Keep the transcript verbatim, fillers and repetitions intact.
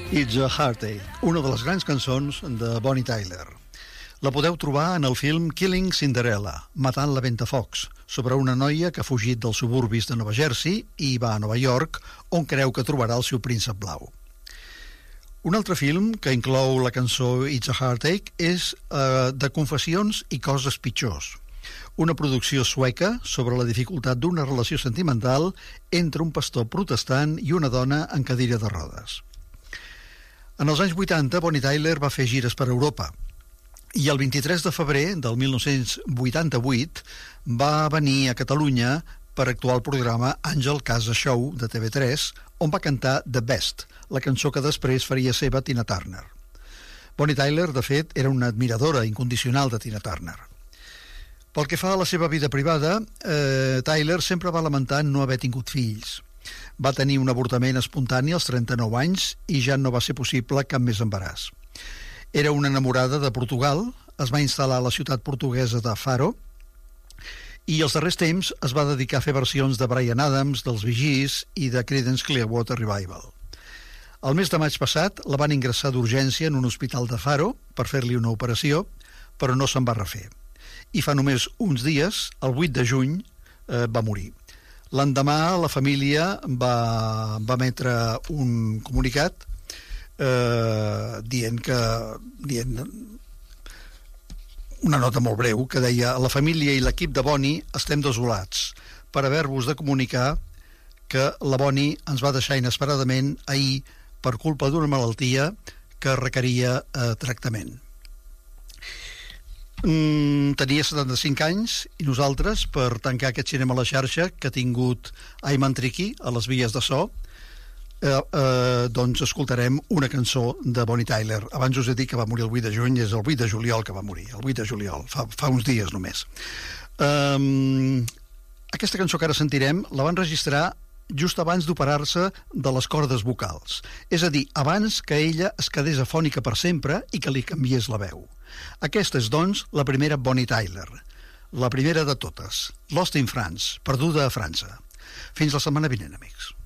It's a Heartache, una de les grans cançons de Bonnie Tyler. La podeu trobar en el film Killing Cinderella, Matant la Ventafocs, sobre una noia que ha fugit dels suburbis de Nova Jersey i va a Nova York, on creu que trobarà el seu príncep blau. Un altre film que inclou la cançó It's a Heartache és eh, de confessions i coses pitjors, una producció sueca sobre la dificultat d'una relació sentimental entre un pastor protestant i una dona en cadira de rodes. En els anys vuitanta, Bonnie Tyler va fer gires per Europa i el vint-i-tres de febrer del mil nou-cents vuitanta-vuit va venir a Catalunya per actuar al programa Àngel Casa Show de T V tres, on va cantar The Best, la cançó que després faria seva Tina Turner. Bonnie Tyler, de fet, era una admiradora incondicional de Tina Turner. Pel que fa a la seva vida privada, eh, Tyler sempre va lamentar no haver tingut fills. Va tenir un avortament espontani als trenta-nou anys i ja no va ser possible cap més embaràs. Era una enamorada de Portugal, es va instal·lar a la ciutat portuguesa de Faro i als darrers temps es va dedicar a fer versions de Bryan Adams, dels Bee Gees i de Creedence Clearwater Revival. El mes de maig passat la van ingressar d'urgència en un hospital de Faro per fer-li una operació, però no se'n va refer. I fa només uns dies, el vuit de juny, eh, va morir. L'endemà la família va, va emetre un comunicat eh, dient que dient una nota molt breu que deia: la família i l'equip de Bonnie estem desolats per haver-vos de comunicar que la Bonnie ens va deixar inesperadament ahir per culpa d'una malaltia que requeria eh, tractament. Mm, tenia setanta-cinc anys i nosaltres, per tancar aquest cinema a la xarxa que ha tingut Ayman Tricky a les vies de so, eh, eh, doncs escoltarem una cançó de Bonnie Tyler. Abans us he dit que va morir el vuit de juny, és el vuit de juliol que va morir, el vuit de juliol, fa, fa uns dies només. Um, aquesta cançó que ara sentirem la van registrar just abans d'operar-se de les cordes vocals, és a dir, abans que ella es quedés afònica per sempre i que li canviés la veu. Aquesta és, doncs, la primera Bonnie Tyler, la primera de totes, Lost in France, perduda a França. Fins la setmana vinent, amics.